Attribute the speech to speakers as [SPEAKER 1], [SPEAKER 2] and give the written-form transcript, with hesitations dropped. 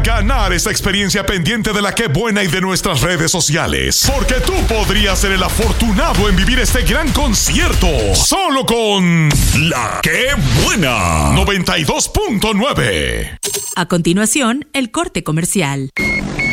[SPEAKER 1] ganar esa experiencia pendiente de la Qué Buena y de nuestras redes sociales. Porque tú podrías ser el afortunado en vivir este gran concierto. Solo con La Qué Buena 92.9.
[SPEAKER 2] A continuación, el corte comercial.